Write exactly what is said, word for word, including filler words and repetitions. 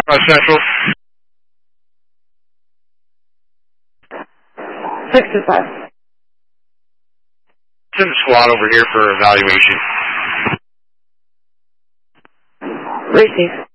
Uh, Central. six two five. Send the squad over here for evaluation. Receive.